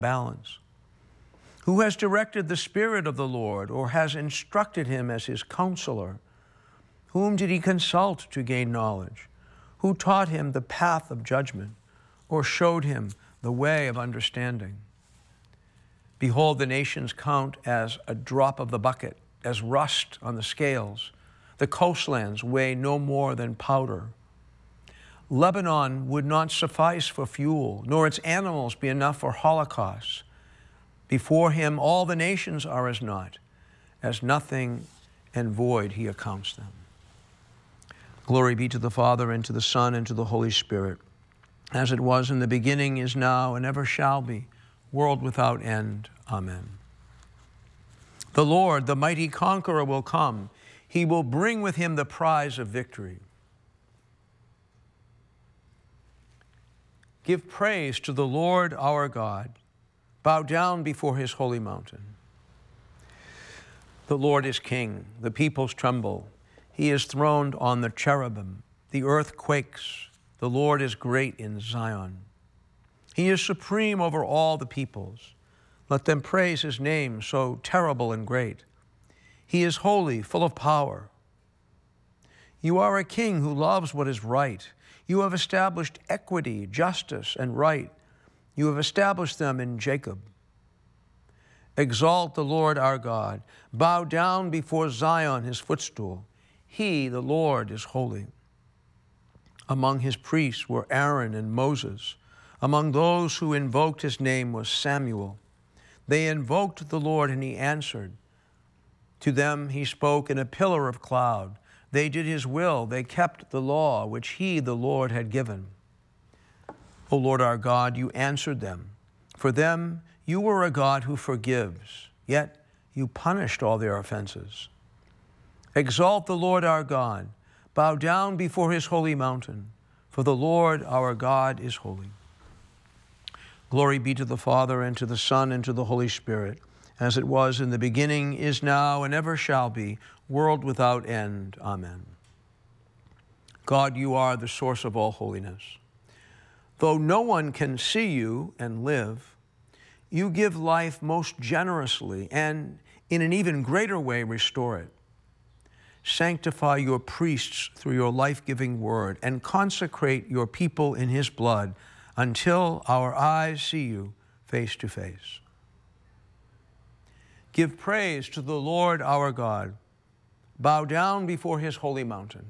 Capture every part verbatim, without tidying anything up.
balance? Who has directed the Spirit of the Lord, or has instructed him as his counselor? Whom did he consult to gain knowledge? Who taught him the path of judgment, or showed him the way of understanding? Behold, the nations count as a drop of the bucket, as rust on the scales. The coastlands weigh no more than powder. Lebanon would not suffice for fuel, nor its animals be enough for holocausts. Before him all the nations are as naught, as nothing and void he accounts them. Glory be to the Father, and to the Son, and to the Holy Spirit, as it was in the beginning, is now, and ever shall be, world without end. Amen. The Lord, the mighty conqueror, will come. He will bring with him the prize of victory. Give praise to the Lord our God. Bow down before his holy mountain. The Lord is king. The peoples tremble. He is throned on the cherubim. The earth quakes. The Lord is great in Zion. He is supreme over all the peoples. Let them praise his name, so terrible and great. He is holy, full of power. You are a king who loves what is right. You have established equity, justice, and right. You have established them in Jacob. Exalt the Lord our God. Bow down before Zion, his footstool. He, the Lord, is holy. Among his priests were Aaron and Moses. Among those who invoked his name was Samuel. They invoked the Lord, and he answered. To them he spoke in a pillar of cloud. They did his will. They kept the law which he, the Lord, had given. O Lord our God, you answered them. For them you were a God who forgives, yet you punished all their offenses. Exalt the Lord our God. Bow down before his holy mountain, for the Lord our God is holy. Glory be to the Father, and to the Son, and to the Holy Spirit, as it was in the beginning, is now, and ever shall be, world without end. Amen. God, you are the source of all holiness. Though no one can see you and live, you give life most generously, and in an even greater way restore it. Sanctify your priests through your life-giving word, and consecrate your people in his blood until our eyes see you face to face. Give praise to the Lord our God. Bow down before his holy mountain.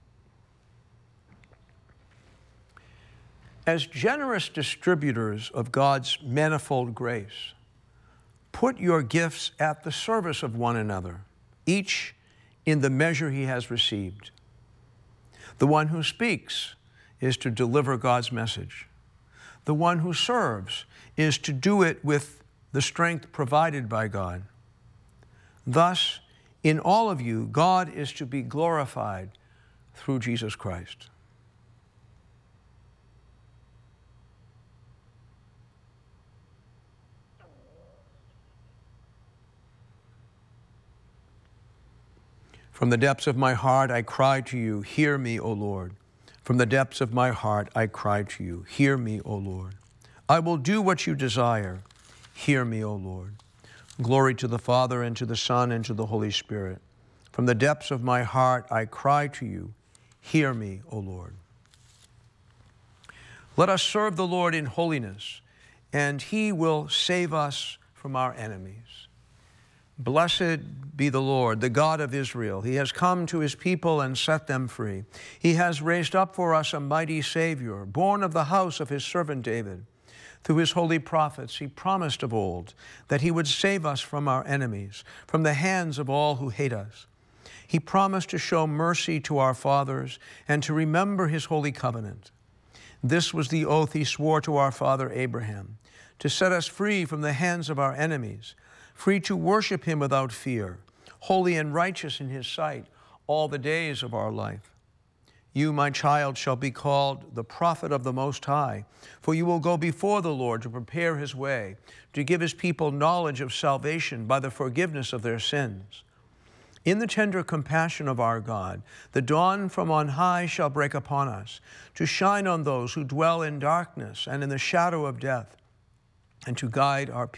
As generous distributors of God's manifold grace, put your gifts at the service of one another, each in the measure he has received. The one who speaks is to deliver God's message. The one who serves is to do it with the strength provided by God. Thus, in all of you, God is to be glorified through Jesus Christ. From the depths of my heart, I cry to you, hear me, O Lord. From the depths of my heart, I cry to you, hear me, O Lord. I will do what you desire. Hear me, O Lord. Glory to the Father, and to the Son, and to the Holy Spirit. From the depths of my heart, I cry to you, hear me, O Lord. Let us serve the Lord in holiness, and he will save us from our enemies. Blessed be the Lord, the God of Israel. He has come to his people and set them free. He has raised up for us a mighty Savior, born of the house of his servant David. Through his holy prophets, he promised of old that he would save us from our enemies, from the hands of all who hate us. He promised to show mercy to our fathers and to remember his holy covenant. This was the oath he swore to our father Abraham, to set us free from the hands of our enemies, free to worship him without fear, holy and righteous in his sight all the days of our life. You, my child, shall be called the prophet of the Most High, for you will go before the Lord to prepare his way, to give his people knowledge of salvation by the forgiveness of their sins. In the tender compassion of our God, the dawn from on high shall break upon us, to shine on those who dwell in darkness and in the shadow of death, and to guide our